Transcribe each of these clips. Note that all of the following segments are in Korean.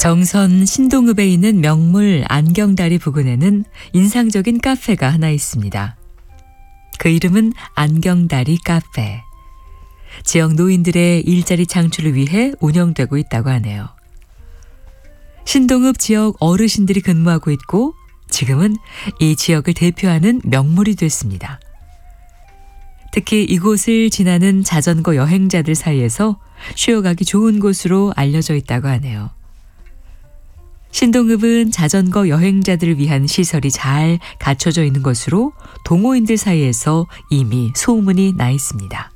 정선 신동읍에 있는 명물 안경다리 부근에는 인상적인 카페가 하나 있습니다. 그 이름은 안경다리 카페. 지역 노인들의 일자리 창출을 위해 운영되고 있다고 하네요. 신동읍 지역 어르신들이 근무하고 있고 지금은 이 지역을 대표하는 명물이 됐습니다. 특히 이곳을 지나는 자전거 여행자들 사이에서 쉬어가기 좋은 곳으로 알려져 있다고 하네요. 신동읍은 자전거 여행자들을 위한 시설이 잘 갖춰져 있는 것으로 동호인들 사이에서 이미 소문이 나 있습니다.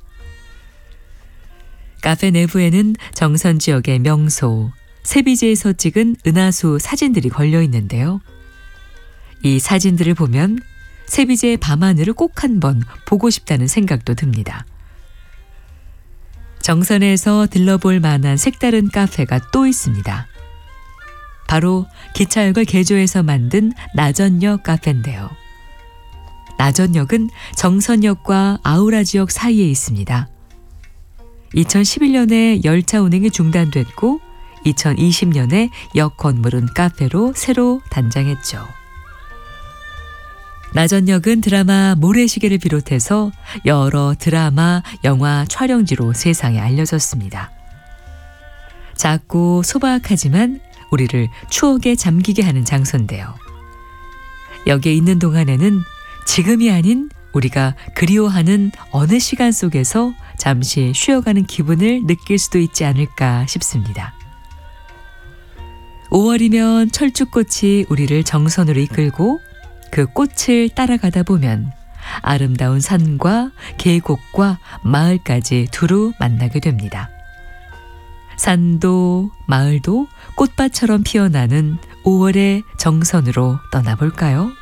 카페 내부에는 정선 지역의 명소, 세비지에서 찍은 은하수 사진들이 걸려 있는데요. 이 사진들을 보면 세비지의 밤하늘을 꼭 한번 보고 싶다는 생각도 듭니다. 정선에서 들러볼 만한 색다른 카페가 또 있습니다. 바로 기차역을 개조해서 만든 나전역 카페인데요. 나전역은 정선역과 아우라 지역 사이에 있습니다. 2011년에 열차 운행이 중단됐고 2020년에 역 건물은 카페로 새로 단장했죠. 나전역은 드라마 모래시계를 비롯해서 여러 드라마, 영화 촬영지로 세상에 알려졌습니다. 작고 소박하지만 우리를 추억에 잠기게 하는 장소인데요. 여기에 있는 동안에는 지금이 아닌 우리가 그리워하는 어느 시간 속에서 잠시 쉬어가는 기분을 느낄 수도 있지 않을까 싶습니다. 5월이면 철쭉꽃이 우리를 정선으로 이끌고 그 꽃을 따라가다 보면 아름다운 산과 계곡과 마을까지 두루 만나게 됩니다. 산도 마을도 꽃밭처럼 피어나는 5월의 정선으로 떠나볼까요?